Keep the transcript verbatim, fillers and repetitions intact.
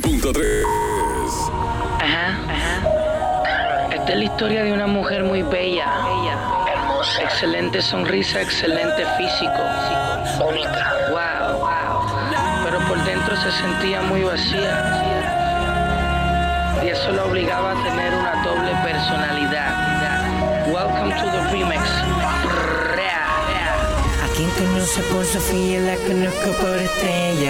Punto tres. Ajá, ajá. Esta es la historia de una mujer muy bella, bella, hermosa, excelente sonrisa, excelente físico, única, wow, wow. Pero por dentro se sentía muy vacía y eso la obligaba a tener una doble personalidad. Welcome to the remix. A quien conoce por Sofía la conozco por Estrella.